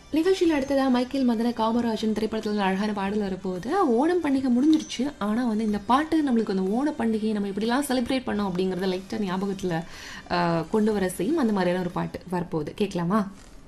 நிகழ்ச்சியில் அடுத்ததாக மைக்கேல் மதன காமராஜன் திரைப்படத்தில் அழகான பாடல் வரப்போகுது. ஓணம் பண்டிகை முடிஞ்சிருச்சு. ஆனால் வந்து இந்த பாட்டு நம்மளுக்கு அந்த ஓண பண்டிகையை நம்ம இப்படிலாம் செலிப்ரேட் பண்ணோம் அப்படிங்கிறத லைட்டாக ஞாபகத்தில் கொண்டு வர செய்யும். அந்த மாதிரியான ஒரு பாட்டு வரப்போகுது. கேட்கலாமா?